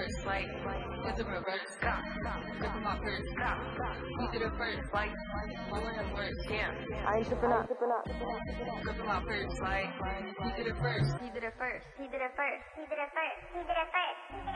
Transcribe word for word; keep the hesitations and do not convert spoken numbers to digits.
first, like, with the reverse, stop, flip in my purse, stop, he did it first, like, my way of work, yeah. I ain't tripping up. Flip in my purse, like, he did it first. He did it first. He did it first. He did it first. He did it first.